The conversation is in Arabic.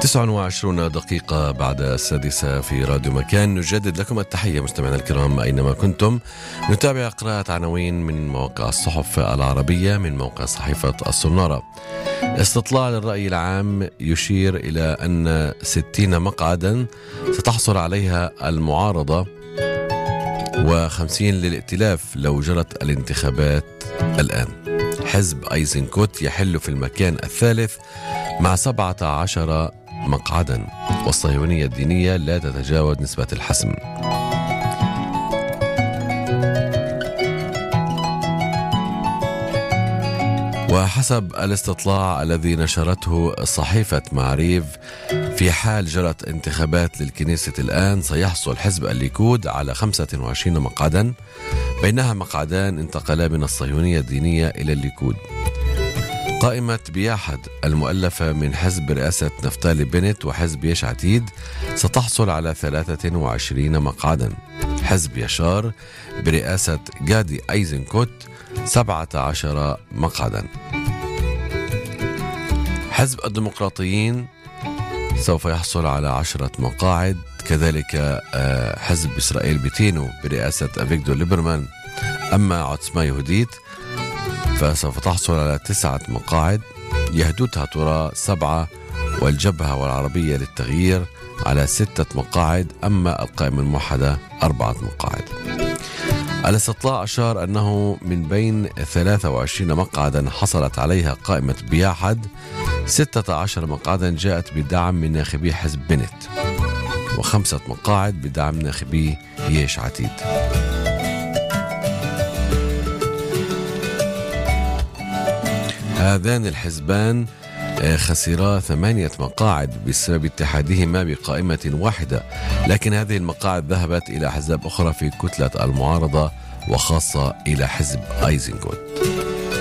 29 دقيقة بعد 6 في راديو مكان. نجدد لكم التحية مستمعينا الكرام أينما كنتم. نتابع قراءة عناوين من مواقع الصحف العربية من موقع صحيفة الصنارة. استطلاع للرأي العام يشير إلى أن 60 مقعدا ستحصل عليها المعارضة و50 للائتلاف لو جرت الانتخابات الآن. حزب أيزنكوت يحل في المكان الثالث مع 17 مقعدا، والصهيونية الدينية لا تتجاوز نسبة الحسم. وحسب الاستطلاع الذي نشرته صحيفة معريف، في حال جرت انتخابات للكنيسة الآن سيحصل حزب الليكود على 25 مقعدا، بينها مقعدان انتقلا من الصهيونية الدينية إلى الليكود. قائمة بياحد المؤلفة من حزب رئاسة نفتالي بنت وحزب يش عتيد ستحصل على 23 مقعدا. حزب يشار برئاسة جادي أيزنكوت 17 مقعدا. حزب الديمقراطيين سوف يحصل على 10 مقاعد، كذلك حزب إسرائيل بيتينو برئاسة أفيغدور ليبرمان. أما عتصمة يهوديت فسوف تحصل على 9 مقاعد، يهدوتها ترى 7، والجبهة والعربية للتغيير على 6 مقاعد، أما القائمة الموحدة 4 مقاعد. الاستطلاع أشار أنه من بين 23 مقعدا حصلت عليها قائمة بياحد، 16 مقعدا جاءت بدعم من ناخبي حزب بنت، و5 مقاعد بدعم ناخبي يش عتيد. هذان الحزبان خسرا 8 مقاعد بسبب اتحادهما بقائمة واحدة، لكن هذه المقاعد ذهبت إلى أحزاب أخرى في كتلة المعارضة وخاصة إلى حزب أيزنكوت.